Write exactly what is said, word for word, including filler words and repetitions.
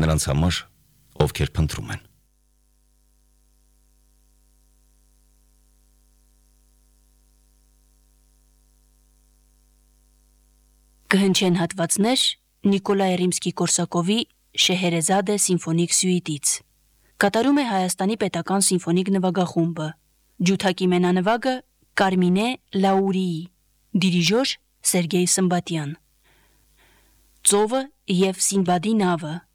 նրանց համար, ովքեր փնտրում են։ Կհնչեն հատվածներ Նիկոլայ Ռիմսկի-Կորսակովի Շեհերեզադե սիմֆոնիկ սյուիտից։ Կատարում է Հայաստանի պետական սիմֆոնիկ նվագախումբը։ Ջութակի մենանվագը Կարմինե Լաուրիի, դիրիժոր Սերգեյ Սմբատյան։ Ծովը և Սինբադի նավը